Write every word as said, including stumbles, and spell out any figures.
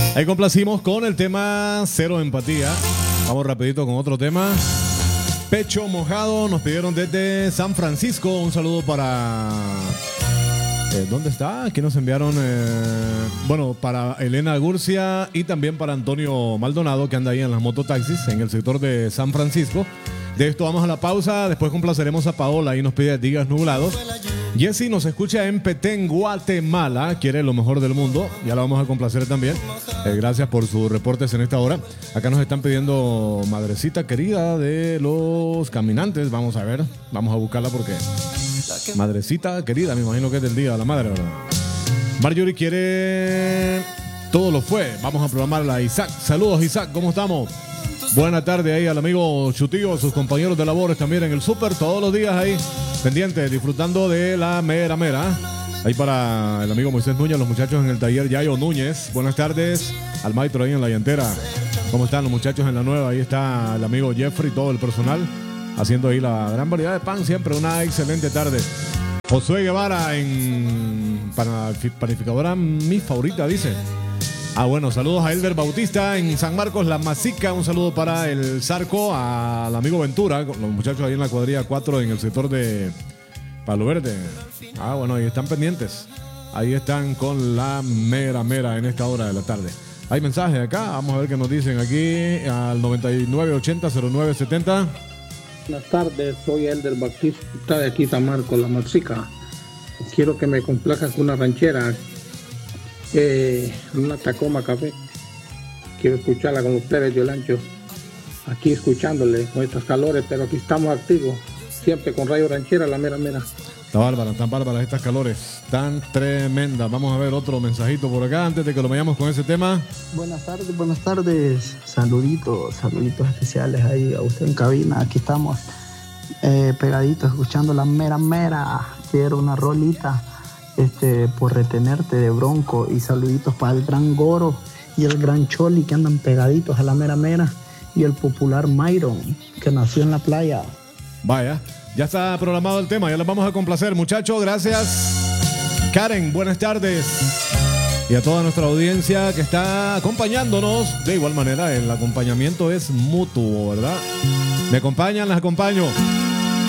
Ahí complacimos con el tema Cero Empatía. Vamos rapidito con otro tema. Pecho Mojado nos pidieron desde San Francisco. Un saludo para... Eh, ¿Dónde está? Aquí nos enviaron, eh, bueno, para Elena Gurcia y también para Antonio Maldonado, que anda ahí en las mototaxis en el sector de San Francisco. De esto vamos a la pausa, después complaceremos a Paola y nos pide Días Nublados. Jessy nos escucha en Petén, Guatemala, quiere lo mejor del mundo, ya la vamos a complacer también. Eh, gracias por sus reportes en esta hora. Acá nos están pidiendo Madrecita Querida de los Caminantes, vamos a ver, vamos a buscarla porque... Madrecita Querida, me imagino que es del Día de la Madre, ¿verdad? Marjorie quiere Todo lo fue, vamos a programarla a Isaac. Saludos Isaac, ¿cómo estamos? Buena tarde ahí al amigo Chutillo, sus compañeros de labores también en el súper, todos los días ahí, pendientes, disfrutando de la mera mera. Ahí para el amigo Moisés Núñez, los muchachos en el taller Yayo Núñez. Buenas tardes al maestro ahí en la llantera. ¿Cómo están los muchachos en la nueva? Ahí está el amigo Jeffrey, todo el personal, haciendo ahí la gran variedad de pan, siempre una excelente tarde. Josué Guevara en panificadora mi favorita, dice. Ah, bueno, saludos a Elder Bautista en San Marcos, La Masica. Un saludo para el Zarco, al amigo Ventura, los muchachos ahí en la cuadrilla cuatro en el sector de Palo Verde. Ah, bueno, ahí están pendientes. Ahí están con la mera mera en esta hora de la tarde. Hay mensajes acá, vamos a ver qué nos dicen aquí al noventa y nueve ochenta cero nueve setenta. Buenas tardes, soy Elder Bautista de aquí San Marcos, La Masica. Quiero que me complazcas con una ranchera. Eh, una Tacoma Café. Quiero escucharla con los plebes de Olancho, aquí escuchándole con estos calores, pero aquí estamos activos, siempre con Radio Ranchera, la mera mera. Está bárbara, tan bárbaras estas calores, tan tremendas. Vamos a ver otro mensajito por acá antes de que lo vayamos con ese tema. Buenas tardes, buenas tardes, saluditos, saluditos especiales ahí a usted en cabina. Aquí estamos eh, pegaditos escuchando la mera mera. Quiero una rolita Este, por retenerte de Bronco, y saluditos para el gran Goro y el gran Choli, que andan pegaditos a la mera mera, y el popular Myron, que nació en la playa. Vaya, ya está programado el tema, ya los vamos a complacer, muchachos. Gracias Karen, buenas tardes, y a toda nuestra audiencia que está acompañándonos. De igual manera, el acompañamiento es mutuo, ¿verdad? Me acompañan, las acompaño.